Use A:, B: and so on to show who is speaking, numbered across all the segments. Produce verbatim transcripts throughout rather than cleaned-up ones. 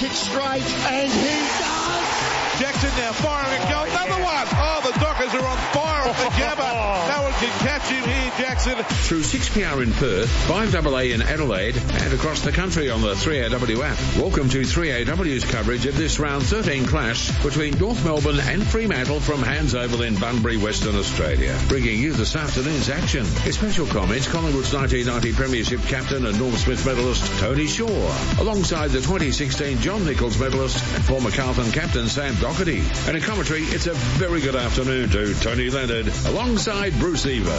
A: it straight, and he does.
B: Jackson now firing a goal. Another one. Oh, the Dockers are on fire at the Gabba. No one can catch him here, Jackson.
C: Through six P R in Perth, five A A in Adelaide, and across the country on the three A W app. Welcome to three A W's coverage of this round thirteen clash between North Melbourne and Fremantle from Hands Oval in Bunbury, Western Australia. Bringing you this afternoon's action. In special comments, Collingwood's nineteen ninety Premiership captain and Norm Smith medalist Tony Shaw, alongside the twenty sixteen John Nichols medalist and former Carlton captain Sam Doherty. And in commentary, it's a very good afternoon to Tony Leonard, alongside Bruce Eva.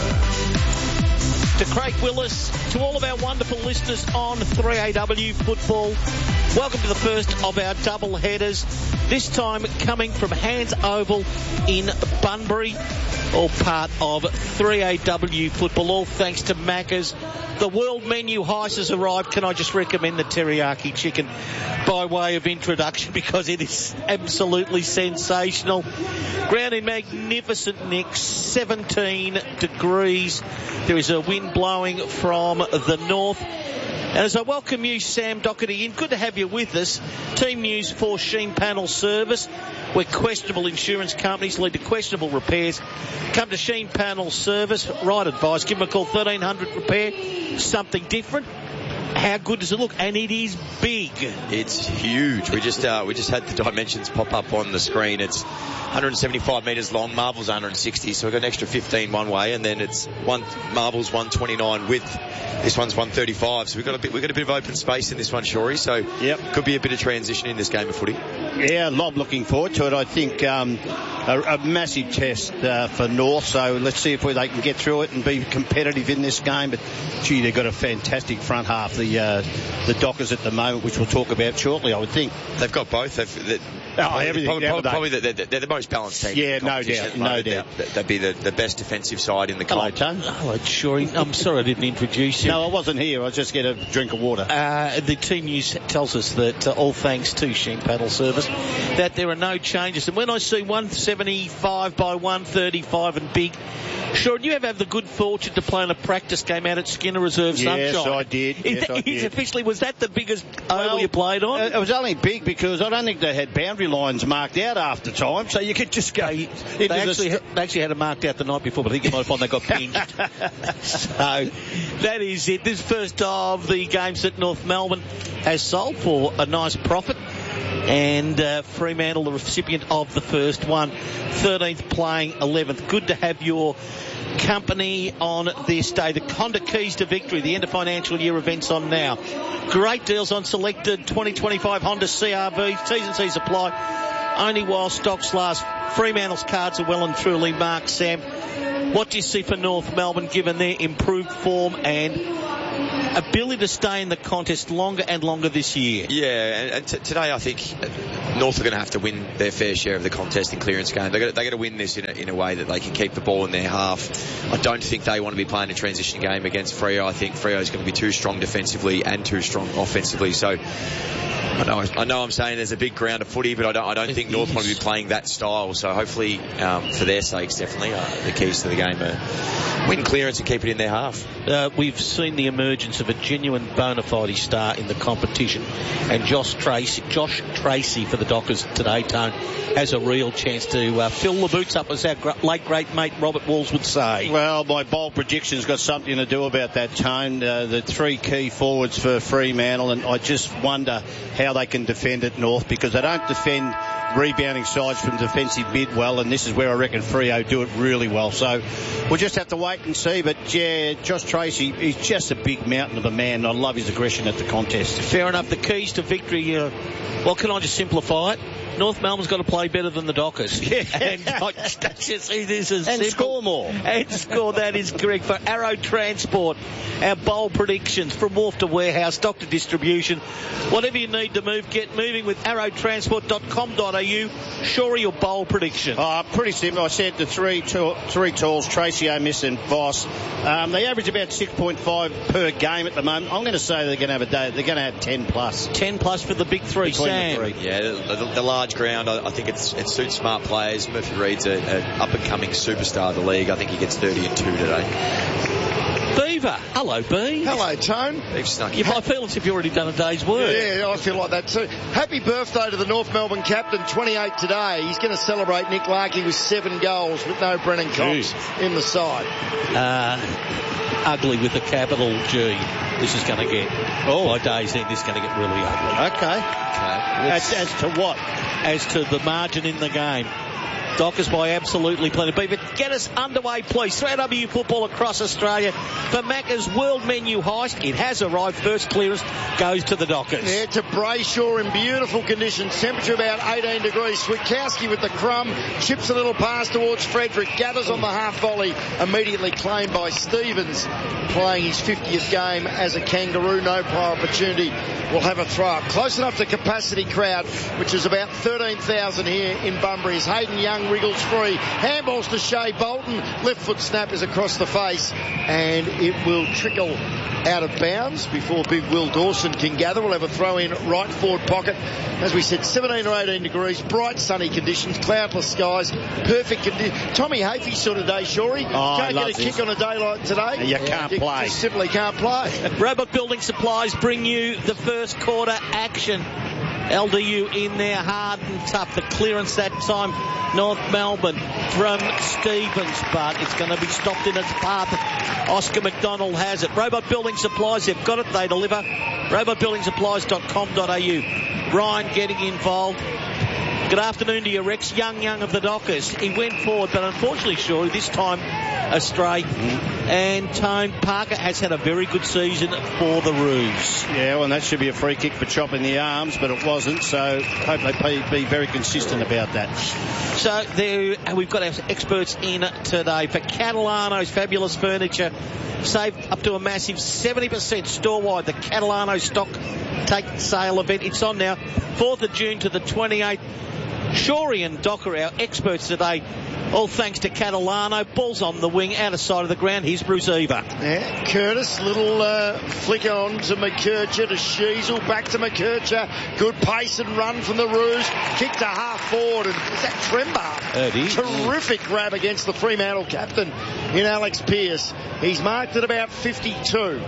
D: To Craig Willis, to all of our wonderful listeners on three A W football, welcome to the first of our double headers, this time coming from Hands Oval in Bunbury, all part of three A W football, all thanks to Macca's. The world menu heist has arrived. Can I just recommend the teriyaki chicken by way of introduction, because it is absolutely sensational. Ground in magnificent nick, seventeen degrees. There is a wind blowing from the north. And as I welcome you, Sam Doherty, in, good to have you with us. Team news for Sheen Panel Service, where questionable insurance companies lead to questionable repairs. Come to Sheen Panel Service, right advice. Give them a call, thirteen hundred repair. Something different. How good does it look? And it is big.
E: It's huge. We just uh, we just had the dimensions pop up on the screen. It's one hundred seventy-five metres long. Marvel's one hundred sixty, so we've got an extra fifteen one way, and then it's one Marvel's one twenty-nine width. This one's one thirty-five, so we've got a bit we've got a bit of open space in this one, Shorey. So
F: yep.
E: Could be a bit of transition in this game of footy.
F: Yeah, Lob looking forward to it. I think um, a, a massive test uh, for North. So let's see if we, they can get through it and be competitive in this game. But gee, they've got a fantastic front half. The uh, the Dockers at the moment, which we'll talk about shortly, I would think.
E: They've got both. They've, they,
F: oh, everything.
E: Probably,
F: yeah,
E: probably
F: they?
E: they're, they're the most balanced team.
F: Yeah,
E: in the
F: no doubt, no doubt.
E: They'd, they'd be the, the best defensive side in the
F: Hello,
E: comp.
F: Tone.
D: Hello, Shorey. I'm sorry I didn't introduce you.
F: No, I wasn't here. I was just get a drink of water.
D: Uh, the team news tells us that, uh, all thanks to Sheen Panel Service, that there are no changes. And when I see one seventy-five by one thirty-five and big, sure, you ever have the good fortune to play in a practice game out at Skinner Reserve
F: yes,
D: Sunshine?
F: I did.
D: Is
F: Yes,
D: that,
F: I did.
D: Officially, was that the biggest
F: Well,
D: oval you played on?
F: It was only big because I don't think they had boundary lines marked out after time, so you could just go.
D: They,
F: into
D: they, actually,
F: the
D: ha- they actually had it marked out the night before, but I think you might find they got pinged. So that is it. This first of the games that North Melbourne has sold for a nice profit. And uh, Fremantle, the recipient of the first one, thirteenth playing eleventh. Good to have your company on this day. The Honda Keys to Victory, the end of financial year events on now. Great deals on selected twenty twenty-five Honda C R Vs. T's and C's apply. Only while stocks last. Fremantle's cards are well and truly marked, Sam. What do you see for North Melbourne, given their improved form and ability to stay in the contest longer and longer this year?
E: Yeah, and, and t- today I think North are going to have to win their fair share of the contest in clearance game. They've got, they got to win this in a, in a way that they can keep the ball in their half. I don't think they want to be playing a transition game against Freo. I think Freo is going to be too strong defensively and too strong offensively. So I know, I know I'm saying there's a big ground of footy, but I don't, I don't think North want to be playing that style. So hopefully, um, for their sakes, definitely, uh, the keys to the game are win clearance and keep it in their half.
D: Uh, we've seen the emergence of a genuine bona fide star in the competition, and Josh Tracy, Josh Tracy for the Dockers today, Tone, has a real chance to uh, fill the boots up, as our gr- late great mate Robert Walls would say.
F: Well, my bold prediction's got something to do about that, Tone. Uh, the three key forwards for Fremantle, and I just wonder how they can defend at North, because they don't defend rebounding sides from defensive mid well, and this is where I reckon Freo do it really well. So we'll just have to wait and see. But yeah, Josh Tracy, he's just a big mountain of a man. I love his aggression at the contest.
D: Fair enough. The keys to victory, uh, well, can I just simplify it? North Melbourne's got to play better than the Dockers.
F: Yeah.
D: And that's just, it is as
F: and
D: simple.
F: score more.
D: And score, that is correct. For Arrow Transport, our bold predictions from wharf to warehouse, doctor distribution. Whatever you need to move, get moving with arrow transport dot com dot a u. Sure, your bold prediction.
F: Oh, pretty simple. I said the three to- three tools, Tracy, Omis and Voss. Um, they average about six point five per game at the moment. I'm going to say they're going to have a day. They're going to have ten plus.
D: ten plus for the big three,
F: Between
D: Sam.
F: the three.
E: Yeah, the, the, the large ground, I, I think it's, it suits smart players. Murphy Reed's an up-and-coming superstar of the league. I think he gets thirty and two today.
D: Beaver. Hello, B.
G: Hello, Tone.
E: They've snuck
D: You might feel as if you've already done a day's work.
G: Yeah, I feel like that too. Happy birthday to the North Melbourne captain, twenty-eight today. He's going to celebrate Nick Larkey with seven goals with no Brennan Cox in the side.
D: Uh, ugly with a capital G. This is going to get, oh, by day's end, this is going to get really ugly.
F: Okay. okay. As, as to what?
D: As to the margin in the game. Dockers by absolutely plenty. But get us underway, please. three A W football across Australia for Macca's World Menu Heist. It has arrived. First clearance goes to the Dockers.
G: Yeah, to Brayshaw in beautiful conditions. Temperature about eighteen degrees. Switkowski with the crumb. Chips a little pass towards Frederick. Gathers on the half volley. Immediately claimed by Stevens. Playing his fiftieth game as a Kangaroo. No prior opportunity. Will have a throw up. Close enough to capacity crowd, which is about thirteen thousand here in Bunbury. As Hayden Young wriggles free. Handballs to Shea Bolton. Left foot snap is across the face. And it will trickle out of bounds before big Will Dawson can gather. We'll have a throw in right forward pocket. As we said, seventeen or eighteen degrees. Bright sunny conditions. Cloudless skies. Perfect conditions. Tommy Hafey sort of day, Shorey.
F: Oh,
G: can't get a
F: this.
G: kick on a day like today.
F: You can't
G: you
F: play.
G: Just simply can't play.
D: Robot Building Supplies bring you the first quarter action. L D U in there hard and tough. The clearance that time, North Melbourne from Stevens, but it's going to be stopped in its path. Oscar McDonald has it. Robot Building Supplies, they've got it, they deliver. robot building supplies dot com dot a u. Ryan getting involved. Good afternoon to you, Rex. Young Young of the Dockers. He went forward, but unfortunately, Shorey, this time astray. And Tone Parker has had a very good season for the Roos.
F: Yeah, well, and that should be a free kick for chopping the arms, but it wasn't, so hope they be very consistent about that.
D: So there, we've got our experts in today for Catalano's Fabulous Furniture. Save up to a massive seventy percent store-wide. The Catalano stock take sale event. It's on now, fourth of June to the twenty-eighth. Shorey and Docker, our experts today, all thanks to Catalano. Ball's on the wing, out of sight of the ground. Here's Bruce Eva.
G: Yeah, Curtis, little uh, flick on to McKercher, to Sheasel, back to McKercher. Good pace and run from the Roos. Kick to half forward. And is that Trembar?
D: It is.
G: Terrific grab against the Fremantle captain in Alex Pearce. He's marked at about fifty-two.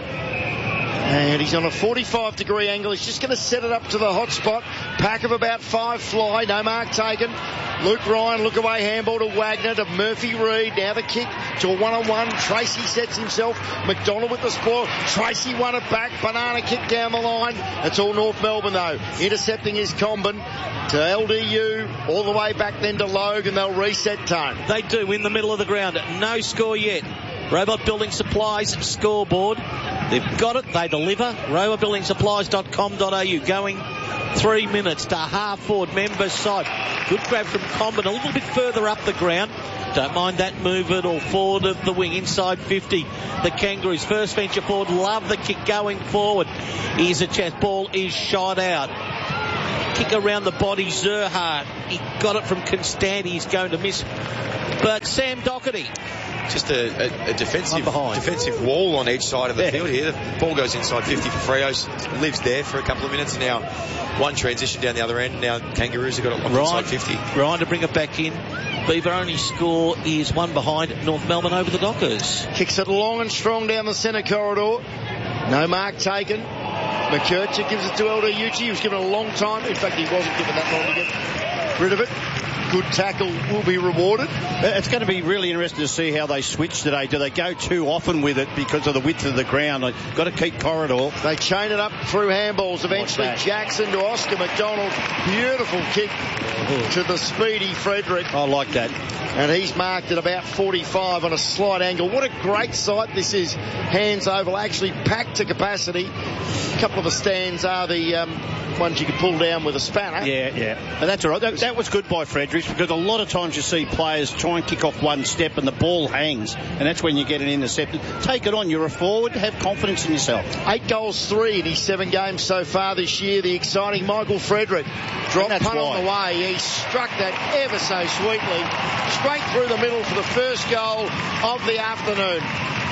G: And he's on a forty-five degree angle. He's just going to set it up to the hot spot. Pack of about five fly. No mark taken. Luke Ryan, look away handball to Wagner, to Murphy Reid. Now the kick to a one-on-one. Tracy sets himself. McDonald with the spoil. Tracy won it back. Banana kick down the line. It's all North Melbourne though. Intercepting is Comben to L D U. All the way back then to Logan. They'll reset Tone.
D: They do in the middle of the ground. No score yet. Robot Building Supplies scoreboard. They've got it. They deliver. robot building supplies dot com dot a u. Going three minutes to half forward. Members side. Good grab from Comben. A little bit further up the ground. Don't mind that move at all. Forward of the wing. Inside fifty. The Kangaroos. First venture forward. Love the kick going forward. Here's a chest. Ball is shot out. Kick around the body. Zerhard. He got it from Constanti. He's going to miss. But Sam Doherty.
E: Just a, a, a defensive defensive wall on each side of the yeah. field here. The ball goes inside fifty for Freos. Lives there for a couple of minutes. Now one transition down the other end. Now Kangaroos have got it
D: Ryan,
E: inside fifty.
D: Ryan to bring it back in. Beaver only score is one behind North Melbourne over the Dockers.
G: Kicks it long and strong down the centre corridor. No mark taken. McKercher gives it to Elder Uchi. He was given a long time. In fact, he wasn't given that long to get rid of it. Good tackle will be rewarded.
F: It's going to be really interesting to see how they switch today. Do they go too often with it because of the width of the ground? They've got to keep corridor.
G: They chain it up through handballs. Eventually Jackson to Oscar McDonald. Beautiful kick to the speedy Frederick.
F: I like that.
G: And he's marked at about forty-five on a slight angle. What a great sight this is. Hands Oval actually packed to capacity. A couple of the stands are the um, ones you can pull down with a spanner.
F: Yeah, yeah. And that's all right. That, that was good by Fredericks, because a lot of times you see players try and kick off one step and the ball hangs, and that's when you get an intercepted. Take it on. You're a forward. Have confidence in yourself.
G: Eight goals, three in his seven games so far this year. The exciting Michael Frederick. Drop punt
F: why.
G: on the way. He struck that ever so sweetly. Straight through the middle for the first goal of the afternoon.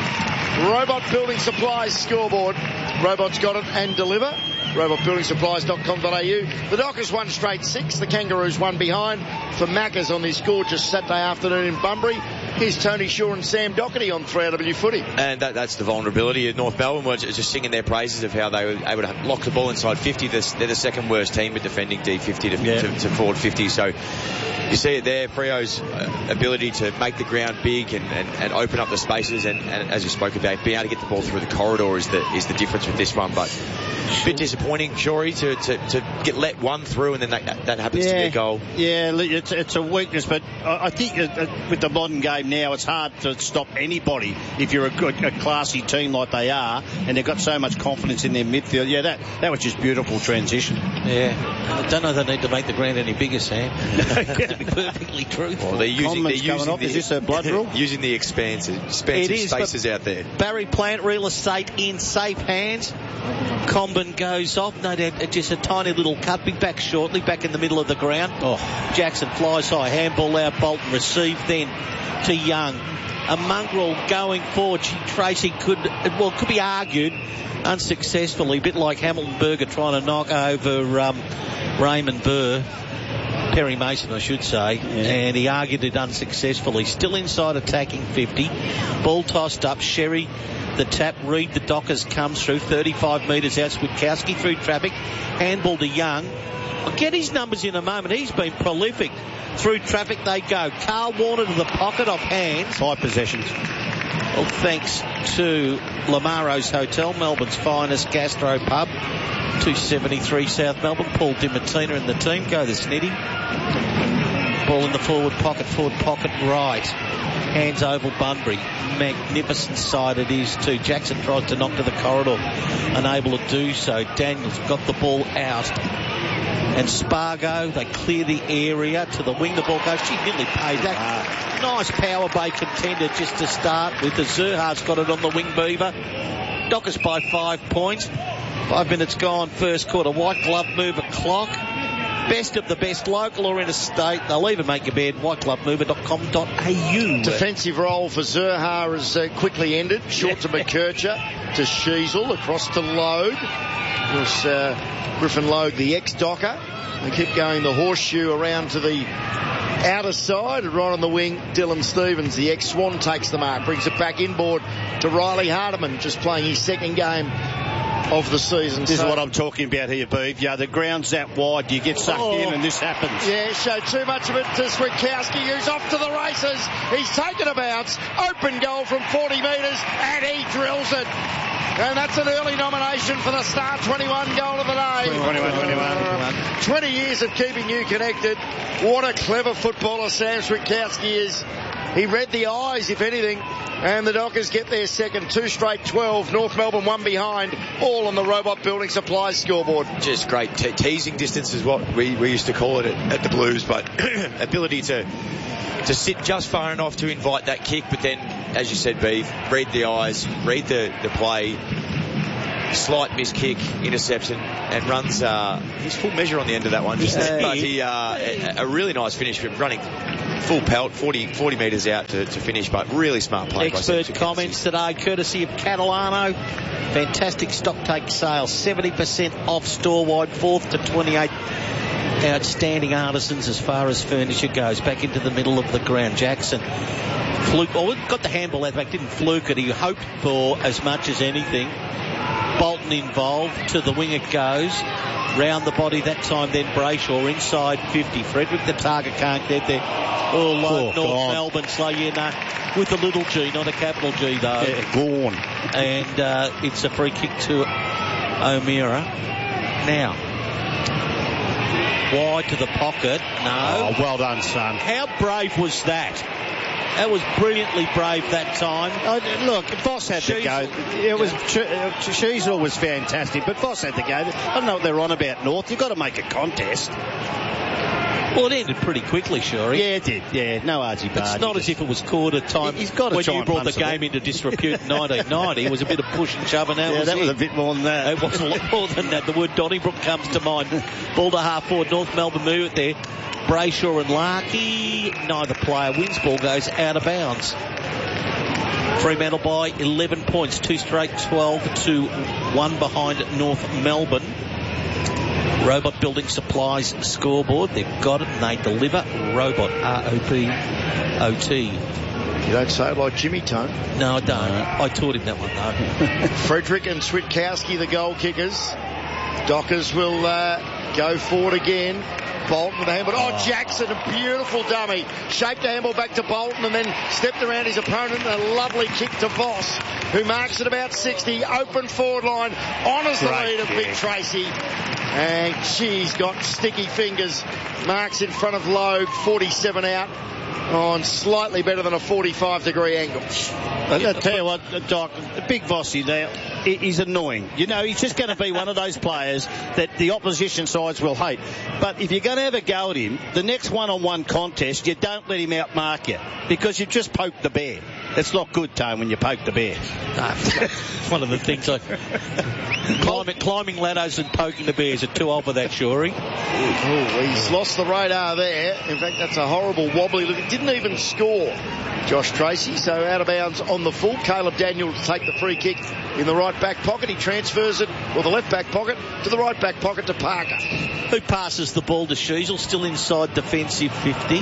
G: Robot Building Supplies scoreboard. Robots got it and deliver. robot building supplies dot com dot a u. The Dockers won straight six. The Kangaroos one behind for Macca's on this gorgeous Saturday afternoon in Bunbury. Here's Tony Shaw and Sam Doherty on three A W Footy.
E: And that, that's the vulnerability of North Melbourne. We're just singing their praises of how they were able to lock the ball inside fifty. They're, they're the second worst team at defending D fifty to, yeah. to, to forward fifty. So you see it there, Freo's uh, ability to make the ground big and, and, and open up the spaces. And, and as you spoke about, being able to get the ball through the corridor is the is the difference with this one. But a bit disappointing, Shorey, to, to, to get let one through and then that, that happens
F: yeah.
E: to be a goal.
F: Yeah, it's, it's a weakness, but I think with the modern game now, it's hard to stop anybody if you're a good, a classy team like they are, and they've got so much confidence in their midfield. Yeah, that that was just beautiful transition.
D: Yeah, I don't know if they need to make the ground any bigger, Sam. To be perfectly truthful.
E: Well, they're using, they're using
F: off.
E: the,
F: Is this a blood rule?
E: using the expansive, expansive
D: is,
E: spaces out there.
D: Barry Plant Real Estate in safe hands. Comben goes off. No, just a tiny little cut. Be back shortly, back in the middle of the ground. Oh, Jackson flies high. Handball out. Bolton received then to Young. A mongrel going forward. Tracy could, well, could be argued unsuccessfully, a bit like Hamilton Berger trying to knock over um, Raymond Burr. Perry Mason, I should say, yeah. And he argued it unsuccessfully. Still inside attacking fifty. Ball tossed up. Sherry, the tap. Reed, the Dockers comes through. thirty-five metres out. Switkowski through traffic. Handball to Young. I'll get his numbers in a moment. He's been prolific. Through traffic they go. Carl Warner to the pocket off hands.
F: Five possessions.
D: Well, thanks to Lamaro's Hotel, Melbourne's finest gastro pub. two seventy-three South Melbourne. Paul DiMartina and the team. Go the Snitty. Ball in the forward pocket, forward pocket right. Hands oval Bunbury. Magnificent side it is too. Jackson tries to knock to the corridor. Unable to do so. Daniels got the ball out. And Spargo, they clear the area to the wing. The ball goes. She nearly paid that. Ah. Nice power bay contender just to start with. The Zerhar's got it on the wing, Beaver. Dockers by five points. Five minutes gone, first quarter. White glove mover clock. Best of the best, local or interstate. They'll even make your bed. white glove mover dot com dot a u.
G: Defensive role for Zerha has uh, quickly ended. Short yeah. to McKercher, to Sheasel, across to Logue. It was uh, Griffin Logue, the ex-Docker. They keep going the horseshoe around to the outer side, and right on the wing, Dylan Stevens, the ex-Swan, takes the mark, brings it back inboard to Riley Hardiman, just playing his second game of the season.
F: This
G: so,
F: is what I'm talking about here, Beef. Yeah, the ground's that wide, you get sucked oh, in and this happens.
G: Yeah, showed too much of it to Switkowski, who's off to the races. He's taken a bounce, open goal from forty metres, and he drills it. And that's an early nomination for the Star twenty-one goal of the day.
F: twenty-one, twenty-one.
G: twenty years of keeping you connected. What a clever footballer Sam Switkowski is. He read the eyes, if anything, and the Dockers get their second. Two straight twelve. North Melbourne one behind, all on the Robot Building Supplies scoreboard.
E: Just great te- teasing distance is what we, we used to call it at, at the Blues, but ability to to sit just far enough to invite that kick, but then, as you said, Beef, read the eyes, read the, the play, slight miss kick, interception, and runs uh, his full measure on the end of that one.
D: Yeah.
E: But he, uh, a, a really nice finish, running full pelt, forty, forty metres out to, to finish, but really smart play.
D: Expert comments today, courtesy of Catalano. Fantastic stock take sales, seventy percent off store-wide, fourth to twenty-eight. Outstanding artisans as far as furniture goes. Back into the middle of the ground. Jackson fluke, oh, got the handball out back, didn't fluke it. He hoped for as much as anything. Bolton involved, to the wing it goes. Round the body that time, then Brayshaw inside fifty. Frederick the target can't get there. Oh, low, oh, North God. Melbourne slow, yeah, no, with a little G, not a capital G though.
F: Yeah, gone.
D: And uh, it's a free kick to O'Meara. Now, wide to the pocket. No.
F: Oh, well done, son.
D: How brave was that? That was brilliantly brave that time.
F: Oh, look, Voss had to go. It was Sheasel was fantastic, but Voss had to go. I don't know what they're on about, North. You've got to make a contest.
D: Well, it ended pretty quickly, sure.
F: Yeah, it did. Yeah, no argy bargy.
D: It's not as if it was quarter time.
F: He's got to
D: when you brought the game into disrepute in nineteen ninety. It was a bit of push and shove, and that
F: yeah,
D: was
F: that
D: it.
F: was a bit more than that.
D: It was a lot more than that. The word Donnybrook comes to mind. Ball to half forward. North Melbourne move it there. Brayshaw and Larkey. Neither player wins. Ball goes out of bounds. Fremantle by eleven points. Two straight twelve to one behind North Melbourne. Robot Building Supplies scoreboard. They've got it and they deliver. Robot, R O B O T.
G: You don't say it like Jimmy, Tone.
D: No, I don't. I taught him that one, though.
G: Frederick and Switkowski, the goal kickers. Dockers will uh, go forward again. Bolton with the handball. Oh, Jackson, a beautiful dummy. Shaped the handball back to Bolton and then stepped around his opponent. And a lovely kick to Voss, who marks at about sixty. Open forward line. Honours the lead of Big Tracy. And she's got sticky fingers. Marks in front of Logue. forty-seven out. On slightly better than a forty-five degree angle.
F: I tell you what, Doc, Big Vossi there, he's annoying. You know, he's just going to be one of those players that the opposition sides will hate. But if you're going to have a go at him, the next one-on-one contest, you don't let him outmark you because you've just poked the bear. It's not good, Tone, when you poke the bear.
D: No, one of the things I... climbing, climbing ladders and poking the bears are too old for that, Shorey.
G: Oh, he's lost the radar there. In fact, that's a horrible wobbly look. It didn't even score, Josh Tracy. So out of bounds on the full. Caleb Daniel to take the free kick in the right back pocket. He transfers it, or the left back pocket, to the right back pocket to Parker.
D: Who passes the ball to Sheasel, still inside defensive fifty.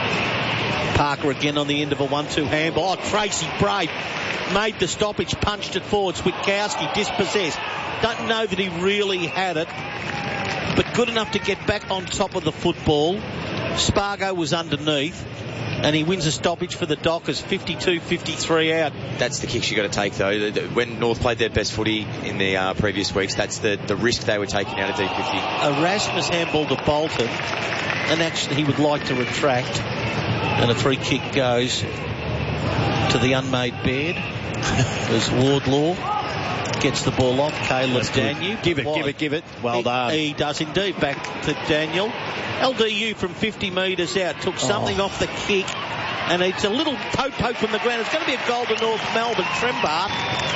D: Parker again on the end of a one two handball. Oh, Tracy Brave made the stoppage, punched it forward. Switkowski dispossessed. Don't know that he really had it, but good enough to get back on top of the football. Spargo was underneath, and he wins a stoppage for the Dockers, fifty-two fifty-three out.
E: That's the kicks you got to take, though. When North played their best footy in the uh, previous weeks, that's the, the risk they were taking out of D fifty.
D: Erasmus handball to Bolton, and actually he would like to retract, and a free kick goes to the unmade bed as Wardlaw gets the ball off. Caleb Daniel.
F: Give it, Wide. give it, give it. Well
D: he,
F: done.
D: He does indeed. Back to Daniel. L D U from fifty metres out took something oh. off the kick, and it's a little toe poke from the ground. It's going to be a goal to North Melbourne. Trembar.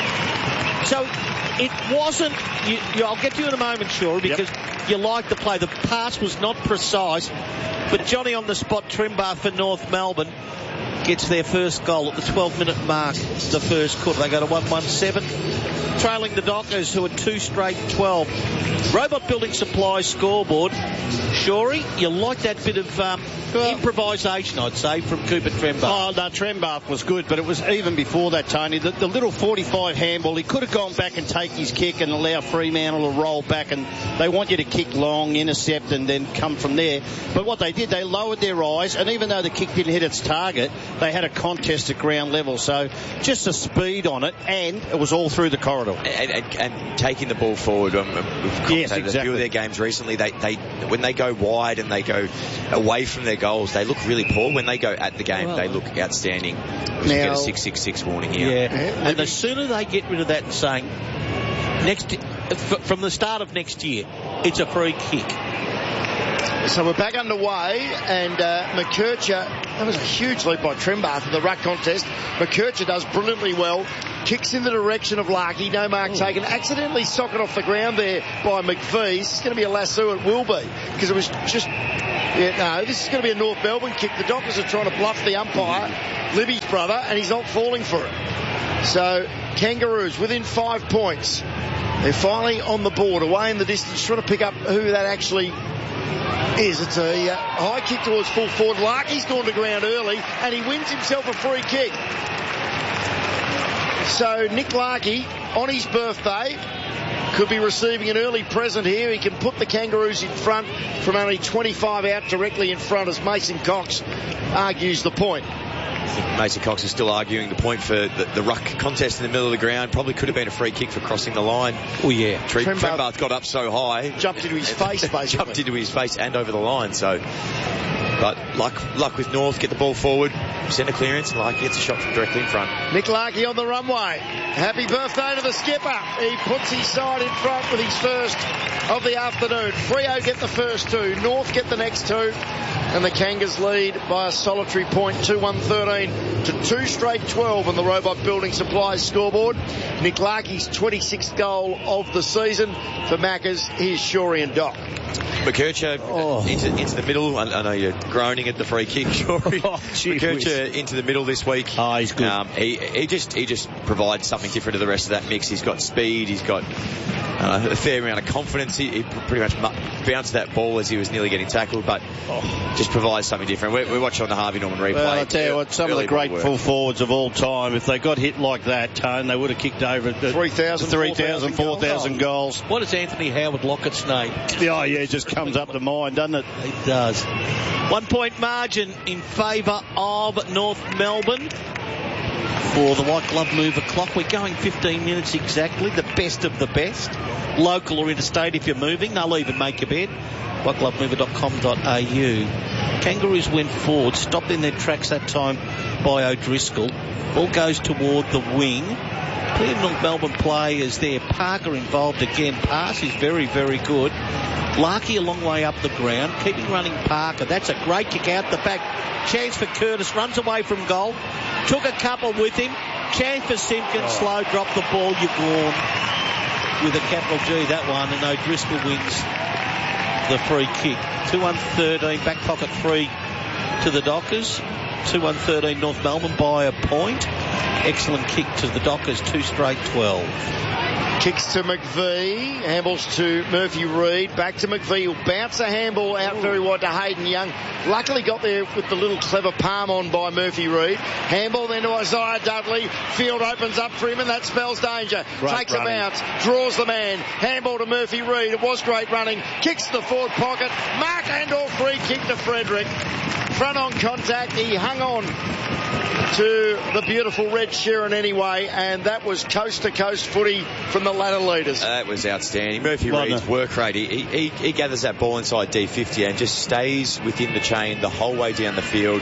D: So it wasn't. You, you, I'll get to you in a moment, Shaw, because yep. you like the play. The pass was not precise, but Johnny on the spot. Trembar for North Melbourne gets their first goal at the twelve minute mark. The first quarter. They go to one one seven. Trailing the Dockers, who are two straight twelve. Robot Building Supplies scoreboard. Shorey, you like that bit of um, well, improvisation, I'd say, from Cooper Trembar.
F: Oh, no, Trembar was good, but it was even before that, Tony. The, the little forty-five handball, he could have gone back and take his kick and allow Fremantle to roll back, and they want you to kick long, intercept, and then come from there. But what they did, they lowered their eyes, and even though the kick didn't hit its target, they had a contest at ground level. So just the speed on it, and it was all through the corridor.
E: And, and, and taking the ball forward. Um, we've commentated
F: yes, exactly.
E: a few of their games recently. They, they, when they go wide and they go away from their goals, they look really poor. When they go at the game, well, they look outstanding. We should get a six six six warning here.
D: Yeah, and the sooner they get rid of that and saying, next, from the start of next year, it's a free kick.
G: So we're back underway, and uh, McKercher, that was a huge leap by Trembar for the ruck contest. McKercher does brilliantly well, kicks in the direction of Larkey, no mark taken, accidentally socket off the ground there by McVeigh. This is going to be a lasso, it will be, because it was just, yeah, no, this is going to be a North Melbourne kick. The Dockers are trying to bluff the umpire, Libby's brother, and he's not falling for it. So, Kangaroos within five points. They're finally on the board, away in the distance, trying to pick up who that actually is. It's a uh, high kick towards full forward. Larkey's gone to ground early, and he wins himself a free kick. So Nick Larkey, on his birthday, could be receiving an early present here. He can put the Kangaroos in front from only twenty-five out, directly in front, as Mason Cox argues the point.
E: Mason Cox is still arguing the point for the, the ruck contest in the middle of the ground. Probably could have been a free kick for crossing the line.
D: Oh, yeah.
E: Tre- Trembarth got up so high.
G: Jumped into his face, basically.
E: Jumped into his face and over the line, so... But luck, luck with North, get the ball forward, centre clearance, and Larkey gets a shot from directly in front.
G: Nick Larkey on the runway. Happy birthday to the skipper. He puts his side in front with his first of the afternoon. Freo get the first two. North get the next two. And the Kangas lead by a solitary point, two one thirteen to two straight twelve on the Robot Building Supplies scoreboard. Nick Larkey's twenty-sixth goal of the season. For Maccas, here's Shorey and Doc.
E: McKercher oh. into, into the middle. I, I know you're groaning at the free kick, Shorey. Oh, McKercher into the middle this week.
F: Oh, he's good.
E: Um, he, he just he just provides something different to the rest of that mix. He's got speed. He's got uh, a fair amount of confidence. He, he pretty much mu- bounced that ball as he was nearly getting tackled, but oh. just provides something different. We're, we're watching on the Harvey Norman replay.
F: Well, I tell you what, some of the great full forwards of all time, if they got hit like that, Tone, they would have kicked over
G: three thousand,
F: four thousand goals.
D: What does Anthony Howard Lockett's name?
F: Oh, yeah, it just comes up to mind, doesn't it?
D: It does. One point margin in favour of North Melbourne. For the White Glove Mover clock, we're going fifteen minutes exactly, the best of the best. Local or interstate if you're moving, they'll even make a bed. white glove mover dot com dot a u. Kangaroos went forward, stopped in their tracks that time by O'Driscoll. Ball goes toward the wing. Plenty of North Melbourne players there. Parker involved again. Pass is very, very good. Larkey a long way up the ground, keeping running Parker. That's a great kick out the back. Chance for Curtis, runs away from goal. Took a couple with him. Chance for Simpkins, oh. slow drop the ball, you're gone. With a capital G, that one, and O'Driscoll wins the free kick. two one thirteen, back pocket free to the Dockers. two one thirteen North Melbourne by a point. Excellent kick to the Dockers, two straight twelve.
G: Kicks to McVee, handballs to Murphy Reid, back to McVee, who'll bounce a handball out very wide to Hayden Young. Luckily got there with the little clever palm on by Murphy Reid. Handball then to Isaiah Dudley. Field opens up for him and that spells danger.
F: Great
G: Takes
F: running.
G: a bounce, draws the man. Handball to Murphy Reid. It was great running. Kicks to the forward pocket. Mark Andor free kick to Frederick. Front on contact. He hung on to the beautiful Red Sheeran anyway, and that was coast-to-coast footy from the ladder leaders.
E: Uh, that was outstanding. Murphy Reid's work rate, he, he, he gathers that ball inside D fifty and just stays within the chain the whole way down the field.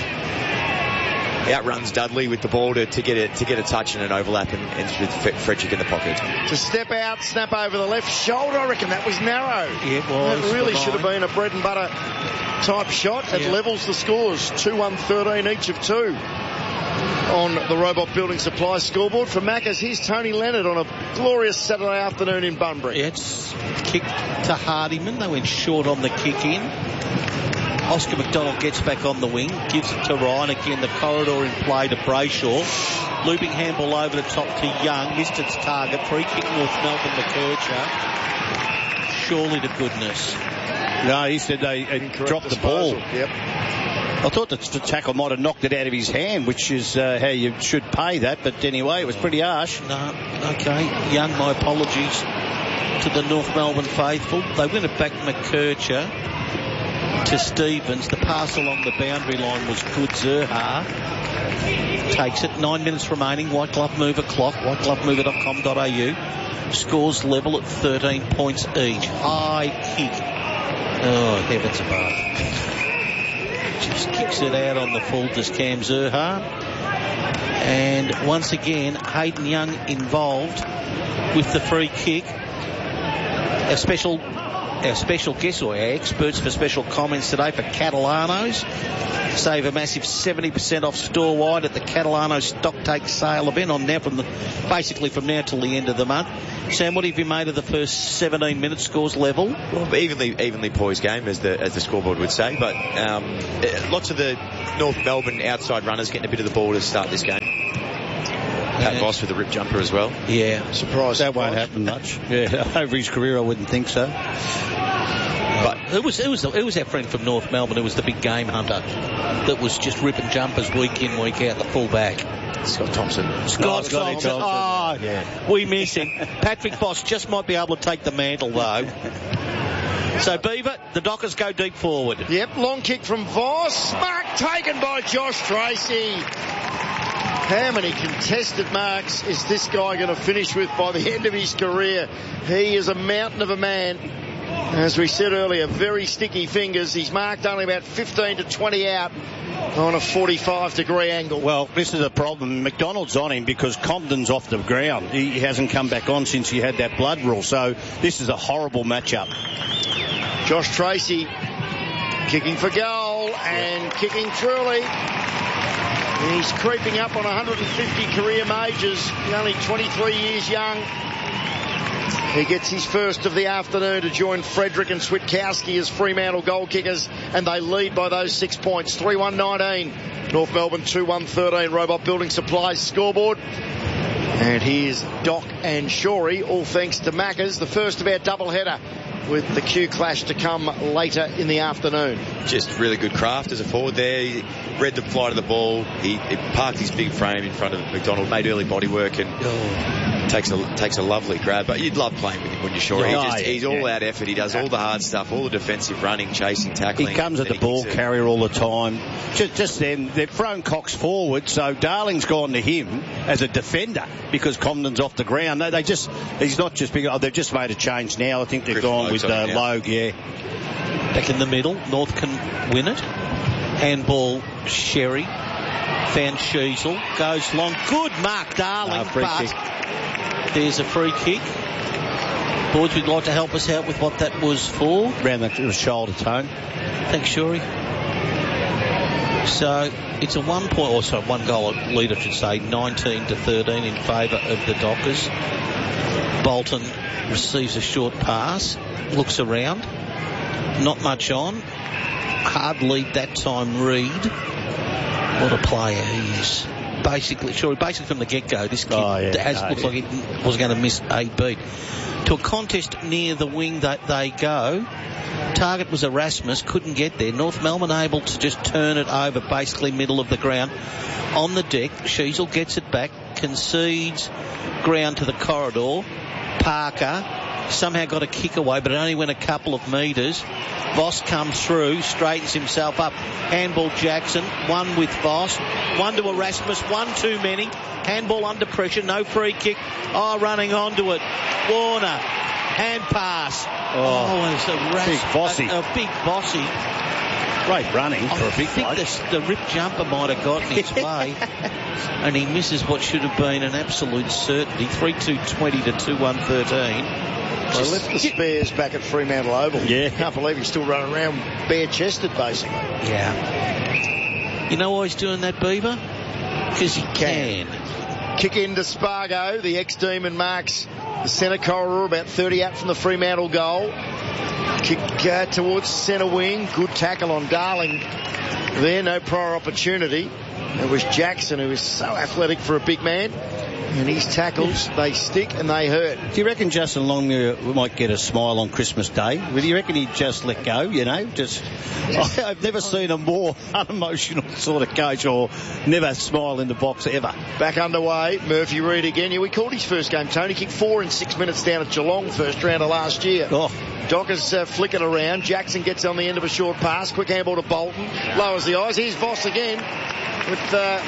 E: Outruns Dudley with the ball to, to get a, to get a touch and an overlap and ends with Frederick in the pocket.
G: To step out, snap over the left shoulder, I reckon that was narrow.
D: Yeah, it was.
G: That really should have been a bread and butter type shot. It
D: yeah.
G: levels the scores, two one thirteen each of two. On the Robot Building Supply scoreboard for Maccas, here's Tony Leonard on a glorious Saturday afternoon in Bunbury.
D: Yeah, it's kick to Hardiman. They went short on the kick in. Oscar McDonald gets back on the wing, gives it to Ryan again. The corridor in play to Brayshaw. Looping handball over the top to Young. Missed its target. Free kick North Melbourne McKercher. Surely to goodness.
F: No, he said they uh, dropped
G: disposal.
F: the ball.
G: Yep.
F: I thought that the tackle might have knocked it out of his hand, which is uh, how you should pay that. But anyway, it was pretty harsh.
D: No, okay. Young, my apologies to the North Melbourne faithful. They win it back McKercher to Stevens. The pass along the boundary line was good. Zerha takes it. Nine minutes remaining. White Glove Mover clock. white glove mover dot com dot a u. Scores level at thirteen points each. High kick. Oh, heavens above. Just kicks it out on the full to Cam Zerha. And once again, Hayden Young involved with the free kick. Our special, our special guest, or our experts for special comments today for Catalanos. Save a massive seventy percent off store-wide at the Catalano stock take sale event on now from the, basically from now till the end of the month. Sam, what have you made of the first seventeen minutes? Scores level?
E: Well, evenly, evenly poised game, as the as the scoreboard would say. But um, lots of the North Melbourne outside runners getting a bit of the ball to start this game. Pat yeah. Voss with a rip jumper as well.
D: Yeah,
G: surprise.
F: That won't happen much. Yeah, over his career, I wouldn't think so.
D: But it was it was it was our friend from North Melbourne. It was the big game hunter that was just ripping jumpers week in, week out. The fullback.
E: Scott Thompson.
D: Scott
F: oh,
D: Thompson. Oh,
F: yeah.
D: We miss him. Patrick Voss just might be able to take the mantle though. So Beaver, the Dockers go deep forward.
G: Yep, long kick from Voss. Mark taken by Josh Tracy. How many contested marks is this guy going to finish with by the end of his career? He is a mountain of a man. As we said earlier, very sticky fingers. He's marked only about fifteen to twenty out on a forty-five degree angle.
F: Well, this is a problem. McDonald's on him because Compton's off the ground. He hasn't come back on since he had that blood rule. So this is a horrible matchup.
G: Josh Tracy kicking for goal and kicking truly. He's creeping up on one hundred fifty career majors. He's only twenty-three years young. He gets his first of the afternoon to join Frederick and Switkowski as Fremantle goal kickers, and they lead by those six points. three one nineteen. North Melbourne two one thirteen. Robot Building Supplies scoreboard. And here's Doc and Shorey, all thanks to Maccas, the first of our doubleheader, with the Q Clash to come later in the afternoon.
E: Just really good craft as a forward there. He read the flight of the ball. He, he parked his big frame in front of McDonald, made early body work, and oh. takes a takes a lovely grab. But you'd love playing with him when you're sure. He just, he's all out effort. He does all the hard stuff, all the defensive running, chasing, tackling.
F: He comes at the ball carrier all the time. Just, just then, they've thrown Cox forward, so Darling's gone to him as a defender because Comden's off the ground. No, they just, he's not just big. Oh, they've just made a change now. I think they've Griffin gone with uh, Logue, yeah.
D: Back in the middle, North can win it. Handball, Sherry. Van Schiesel goes long. Good mark, Darling,
F: uh, but
D: kick. There's a free kick. Boards, would like to help us out with what that was for.
F: Around the, the shoulder tone.
D: Thanks, Shorey. So it's a one point, or sorry, one goal lead, I should say, nineteen to thirteen in favour of the Dockers. Bolton receives a short pass, looks around, not much on. Hard lead that time, Reed. What a player he is. Basically, sure, basically from the get-go, this kid
F: oh, yeah,
D: has,
F: no,
D: looks
F: yeah.
D: like he was going to miss a beat. To a contest near the wing that they go. Target was Erasmus, couldn't get there. North Melbourne able to just turn it over, basically middle of the ground. On the deck, Schiesel gets it back, concedes ground to the corridor. Parker somehow got a kick away, but it only went a couple of metres. Voss comes through, straightens himself up. Handball Jackson, one with Voss, one to Erasmus, one too many. Handball under pressure, no free kick. Oh, running onto it. Warner, hand pass.
F: Oh,
D: oh it's a ras-
F: big Vossy.
D: A, a big Vossy.
F: Great running for a big
D: I think the, the rip jumper might have gotten his way. And he misses what should have been an absolute certainty. three two twenty to two one thirteen.
G: They left the spares back at Fremantle Oval.
F: Yeah.
G: Can't believe he's still running around bare-chested, basically.
D: Yeah. You know why he's doing that, Beaver? Because he can.
G: can. Kick into Spargo. The ex-Demon marks the centre corridor, about thirty out from the Fremantle goal. Kick uh, towards centre wing. Good tackle on Darling there. No prior opportunity. It was Jackson, who is so athletic for a big man. And his tackles, they stick and they hurt.
F: Do you reckon Justin Longmuir might get a smile on Christmas Day? Do you reckon he'd just let go, you know? Just, I've never seen a more unemotional sort of coach, or never smile in the box ever.
G: Back underway, Murphy Reid again. Yeah, we called his first game, Tony. Kicked four in six minutes down at Geelong, first round of last year.
F: Oh.
G: Dockers uh, flick it around. Jackson gets on the end of a short pass. Quick handball to Bolton. Lowers the eyes. Here's Voss again with uh,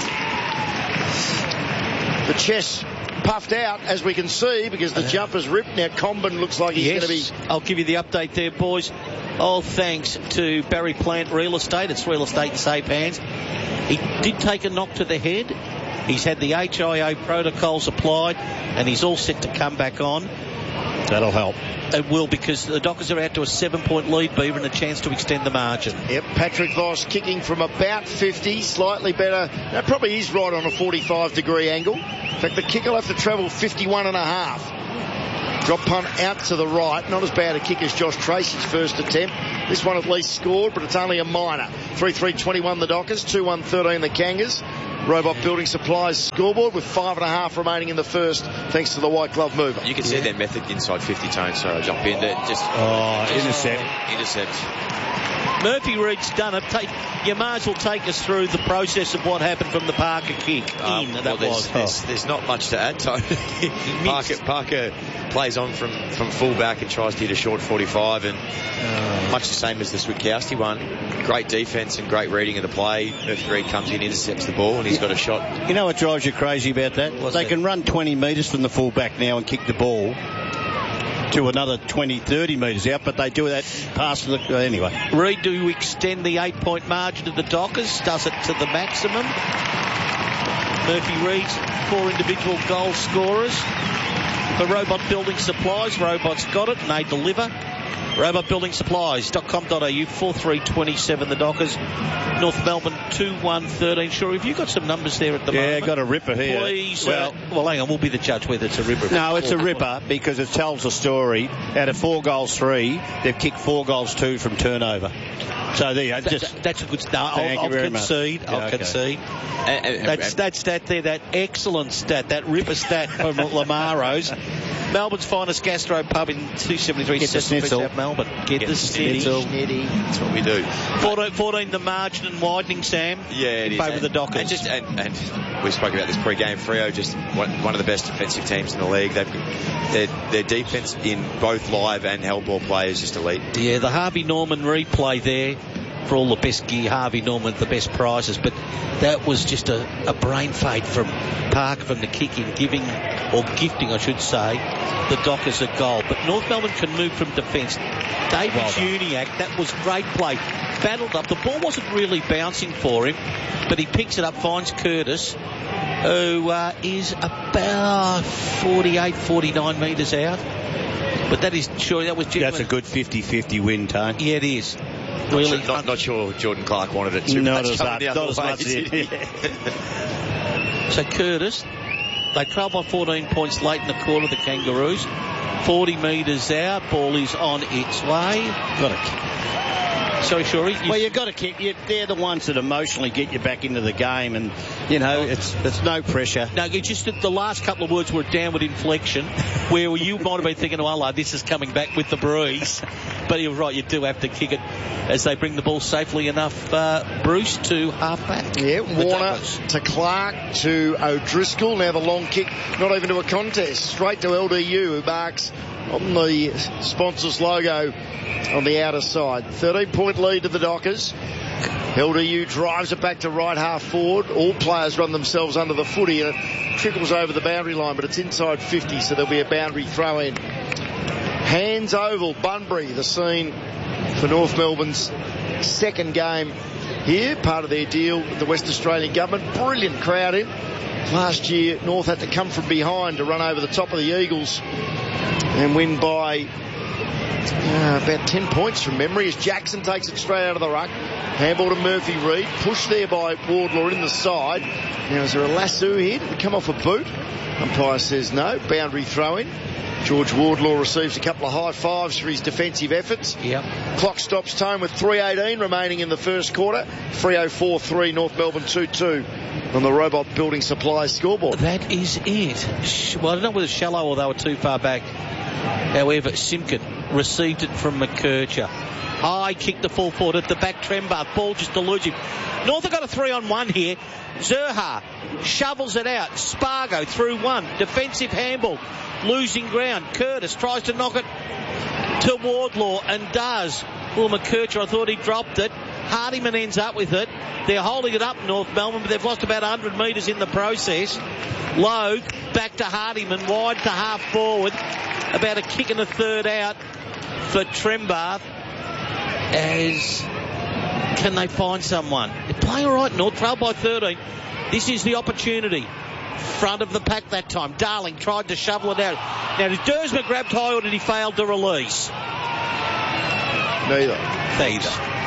G: the chest puffed out, as we can see, because the jumper's ripped. Now Comben looks like he's
D: yes,
G: going to be...
D: I'll give you the update there, boys. All thanks to Barry Plant Real Estate. It's real estate in safe hands. He did take a knock to the head. He's had the H I A protocols applied, and he's all set to come back on.
F: That'll help.
D: It will, because the Dockers are out to a seven-point lead, Beaver, and a chance to extend the margin.
G: Yep, Patrick Voss kicking from about fifty, slightly better. That probably is right on a forty-five degree angle. In fact, the kick will have to travel fifty-one and a half. Drop punt out to the right. Not as bad a kick as Josh Tracy's first attempt. This one at least scored, but it's only a minor. three three twenty-one the Dockers, two one thirteen the Kangas. Robot Building Supplies scoreboard with five and a half remaining in the first, thanks to the white glove mover.
E: You can see their method inside fifty Tone. Sorry, I'll jump in there. Just,
F: oh,
E: just
F: intercept.
E: Intercept.
D: Murphy Reid's done it. Take, you might as well take us through the process of what happened from the Parker kick.
E: Um,
D: in,
E: well,
D: that
E: there's,
D: was.
E: there's, there's not much to add, Tony. Parker, Parker plays on from, from full back and tries to hit a short forty-five, and uh, much the same as the Switkowski one. Great defence and great reading of the play. Murphy Reid comes in, intercepts the ball, and he's got a shot.
F: You know what drives you crazy about that?
D: What's
F: they
D: that?
F: can run twenty metres from the full back now and kick the ball to another twenty, thirty metres out, but they do that pass to the... Anyway.
D: Reid to extend the eight-point margin of the Dockers, does it to the maximum. Murphy Reid's four individual goal scorers. For Robot Building Supplies, Robot's got it and they deliver. robot building supplies dot com dot a u, four three twenty-seven the Dockers. North Melbourne two one thirteen. Sure, have you got some numbers there at the
F: yeah,
D: moment?
F: Yeah, got a ripper here.
D: Please.
F: Well,
D: uh, well, hang on, we'll be the judge whether it's a ripper.
F: No, it's a ripper because it tells a story. Out of four goals, three, they've kicked four goals, two from turnover. So there you go.
D: That,
F: Just,
D: that, that's a good start.
F: Thank
D: I'll,
F: you very
D: I'll
F: much.
D: concede.
F: Yeah,
D: I'll
F: okay.
D: concede.
E: And, and,
D: That's that stat there, that excellent stat, that ripper stat from Lamaro's. Melbourne's finest gastro pub in two seventy-three
F: Get the
D: Street,
F: schnitzel.
D: South Melbourne. Get,
E: Get
D: the
E: the
D: schnitzel.
G: Schnitty.
E: that's what we do.
D: fourteen, fourteen the margin and widening, Sam.
E: Yeah, it
D: in
E: is.
D: favour of the
E: And-
D: Dockers.
E: And, just, and, and we spoke about this pre-game. Freo just one, one of the best defensive teams in the league. They've, their, their defence in both live and held ball play is just elite.
D: Yeah, the Harvey Norman replay there for all the best gear, Harvey Norman, the best prizes, but that was just a, a brain fade from Parker from the kick in, giving, or gifting I should say, the Dockers a goal. But North Melbourne can move from defence. David
F: Well done.
D: Uniacke, that was great play. Battled up. The ball wasn't really bouncing for him, but he picks it up, finds Curtis, who uh, is about forty-eight, forty-nine metres out. But that is, sure, that was genuine.
F: that's a good fifty-fifty win, Tone.
D: Yeah, it is.
E: Not,
D: Really,
E: sure, not, not sure Jordan Clark wanted it too
F: Not
E: much.
F: as
E: coming
F: much-
E: the
F: not
E: other
F: as
E: way,
F: much as
E: did
F: he-
E: he?
D: So Curtis, they trail by fourteen points late in the quarter, the Kangaroos. forty metres out, ball is on its way.
F: Got to
D: Sorry, Shorey. You
F: Well, you've got to kick. You, they're the ones that emotionally get you back into the game, and you know it's it's no pressure.
D: No, it's just that the last couple of words were a downward inflection, where you might have been thinking, oh, Allah, this is coming back with the breeze. But you're right, you do have to kick it as they bring the ball safely enough, uh, Bruce, to half back.
G: Yeah,
D: The
G: Warner
D: Dockers.
G: to Clark to O'Driscoll. Now the long kick, not even to a contest, straight to L D U, who marks on the sponsor's logo on the outer side. thirteen point lead to the Dockers. L D U drives it back to right half forward. All players run themselves under the footy and it trickles over the boundary line, but it's inside fifty, so there'll be a boundary throw in. Hands Oval, Bunbury, the scene for North Melbourne's second game here, part of their deal with the West Australian government. Brilliant crowd in. Last year, North had to come from behind to run over the top of the Eagles and win by uh, about ten points from memory as Jackson takes it straight out of the ruck. Handball to Murphy Reid, pushed there by Wardlaw in the side. Now, is there a lasso here? Did it come off a boot? Umpire says no. Boundary throw in. George Wardlaw receives a couple of high fives for his defensive efforts.
D: Yep.
G: Clock stops Tone with three eighteen remaining in the first quarter. Freo four three, North Melbourne two two on the Robot Building Supplies scoreboard.
D: That is it. Sh- Well, I don't know whether shallow or they were too far back. However, Simpkin received it from McKercher. High kick the full forward at the back. Trembath. Ball just eludes him. North have got a three on one here. Zerha shovels it out. Spargo through one. Defensive handball. Losing ground. Curtis tries to knock it to Wardlaw and does. Well, McKercher, I thought he dropped it. Hardiman ends up with it. They're holding it up, North Melbourne, but they've lost about one hundred metres in the process. Low, back to Hardiman, wide to half forward. About a kick and a third out for Trembath. As can they find someone? They're playing all right, North, trail by thirteen. This is the opportunity. Front of the pack that time. Darling tried to shovel it out. Now, did Dersma grab high or did he fail to release?
G: Neither.
D: Neither.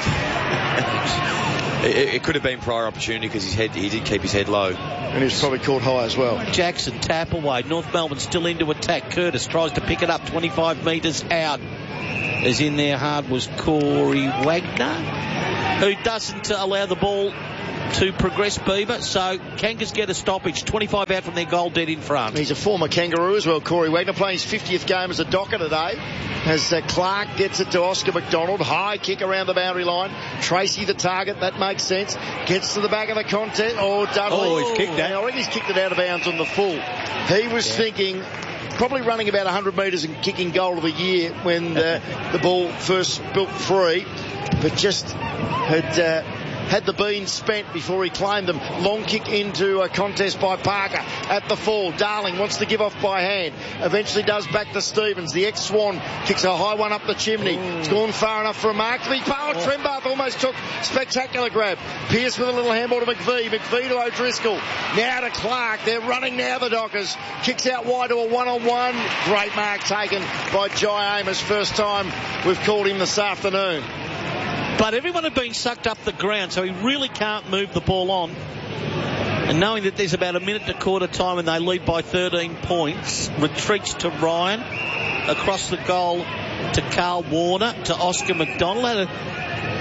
E: It, it could have been prior opportunity because his head, he did keep his head low.
G: And he was probably caught high as well.
D: Jackson tap away. North Melbourne still into attack. Curtis tries to pick it up twenty-five metres out. As in there hard was Corey Wagner, who doesn't allow the ball to progress, Beaver. So Kangas get a stoppage. twenty-five out from their goal, dead in front.
G: He's a former Kangaroo as well, Corey Wagner, playing his fiftieth game as a Docker today. As uh, Clark gets it to Oscar McDonald. High kick around the boundary line. Tracy the target. That makes sense. Gets to the back of the contest. Oh, Dudley.
F: Oh, he's kicked that.
G: I reckon he's kicked it out of bounds on the full. He was yeah. thinking... probably running about one hundred metres and kicking goal of the year when the, the ball first built free, but just had uh, had the beans spent before he claimed them. Long kick into a contest by Parker at the fall. Darling wants to give off by hand. Eventually does back to Stevens. The ex-Swan kicks a high one up the chimney. Ooh. It's gone far enough for a mark to be powered. Oh. Trembath almost took spectacular grab. Pierce with a little handball to McVie. McVie to O'Driscoll. Now to Clark. They're running now, the Dockers. Kicks out wide to a one-on-one. Great mark taken by Jai Amos. First time we've called him this afternoon.
D: But everyone had been sucked up the ground, so he really can't move the ball on. And knowing that there's about a minute to quarter time and they lead by thirteen points, retreats to Ryan, across the goal to Carl Warner, to Oscar McDonald. Had a,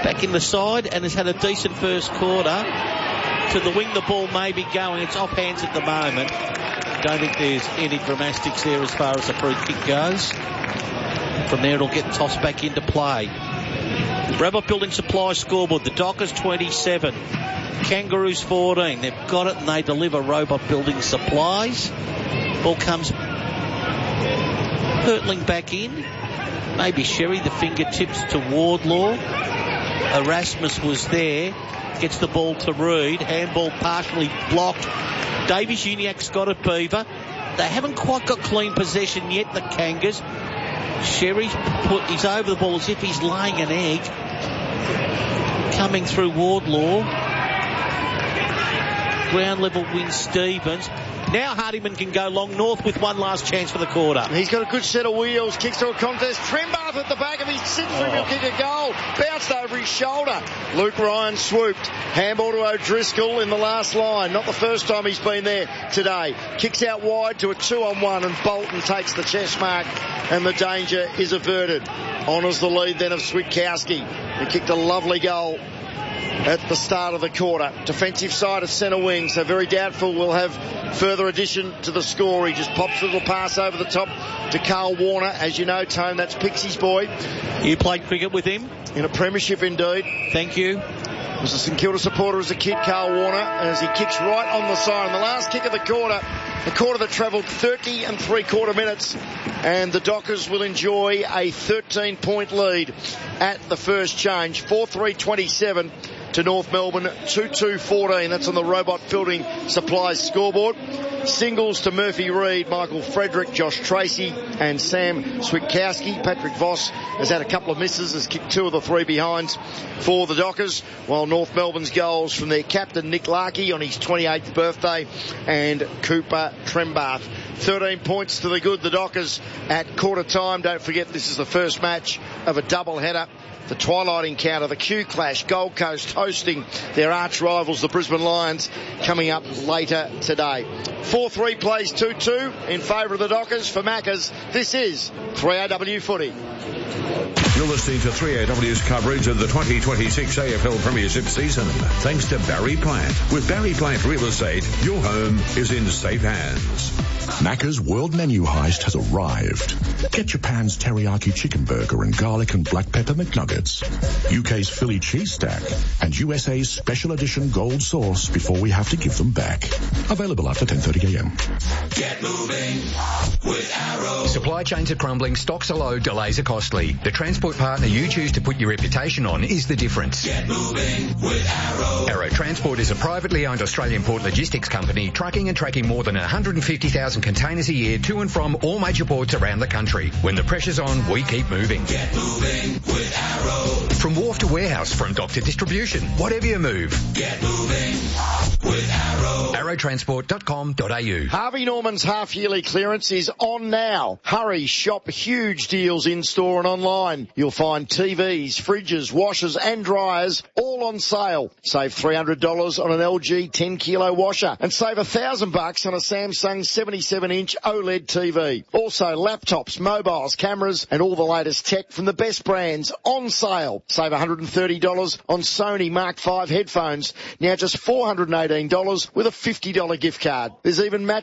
D: back in the side and has had a decent first quarter. To the wing the ball may be going. It's off hands at the moment. Don't think there's any dramatics there as far as the free kick goes. From there it'll get tossed back into play. Robot Building Supply scoreboard. The Dockers twenty-seven. Kangaroos fourteen. They've got it and they deliver Robot Building Supplies. Ball comes hurtling back in. Maybe Sherry, the fingertips to Wardlaw. Erasmus was there. Gets the ball to Reid. Handball partially blocked. Davies Uniacke's got it, Beaver. They haven't quite got clean possession yet, the Kangas. Sherry's put, he's over the ball as if he's laying an egg. Coming through Wardlaw. Ground level wins Stevens. Now Hardiman can go long north with one last chance for the quarter.
G: He's got a good set of wheels. Kicks to a contest. Trembath at the back of his six for him. He'll kick a goal. Bounced over his shoulder. Luke Ryan swooped. Handball to O'Driscoll in the last line. Not the first time he's been there today. Kicks out wide to a two on one and Bolton takes the chest mark and the danger is averted. Honours the lead then of Switkowski. He kicked a lovely goal at the start of the quarter. Defensive side of centre wing, so very doubtful we'll have further addition to the score. He just pops a little pass over the top to Carl Warner. As you know, Tone, that's Pixie's boy.
D: You played cricket with him?
G: In a premiership indeed.
D: Thank you.
G: Was a St Kilda supporter as a kid, Carl Warner, as he kicks right on the siren. The last kick of the quarter, the quarter that travelled thirty and three quarter minutes, and the Dockers will enjoy a thirteen point lead at the first change. four three twenty-seven to North Melbourne, two two fourteen. That's on the Robot Building Supplies scoreboard. Singles to Murphy Reid, Michael Frederick, Josh Tracy and Sam Switkowski. Patrick Voss has had a couple of misses, has kicked two of the three behinds for the Dockers, while North Melbourne's goals from their captain Nick Larkey on his twenty-eighth birthday and Cooper Trembath. thirteen points to the good, the Dockers at quarter time. Don't forget this is the first match of a double header. The twilight encounter, the Q Clash, Gold Coast hosting their arch rivals, the Brisbane Lions, coming up later today. four three plays two two in favour of the Dockers. For Maccas, this is three A W Footy.
C: You're listening to three A W's coverage of the twenty twenty-six A F L Premiership season, thanks to Barry Plant. With Barry Plant Real Estate, your home is in safe hands.
H: Macca's World Menu Heist has arrived. Get Japan's teriyaki chicken burger and garlic and black pepper McNuggets, U K's Philly cheese stack, and U S A's special edition gold sauce before we have to give them back. Available after ten thirty a.m.
I: Get moving with Arrow. Supply chains are crumbling, stocks are low, delays are costly. The transport partner you choose to put your reputation on is the difference.
J: Get moving with Arrow.
I: Arrow Transport is a privately owned Australian port logistics company trucking and tracking more than one hundred fifty thousand containers a year to and from all major ports around the country. When the pressure's on, we keep moving.
J: Get moving with Arrow.
I: From wharf to warehouse, from dock to distribution, whatever you move.
J: Get moving with Arrow.
I: arrow transport dot com dot a u.
G: Harvey Norman's half-yearly clearance is on now. Hurry, shop huge deals in-store and online. You'll find T Vs, fridges, washers and dryers all on sale. Save three hundred dollars on an L G ten kilo washer and save one thousand bucks on a Samsung seventy-seven inch OLED T V. Also laptops, mobiles, cameras and all the latest tech from the best brands on sale. Save one hundred thirty dollars on Sony Mark five headphones, now just four hundred eighteen dollars with a fifty dollars gift card. There's even mattress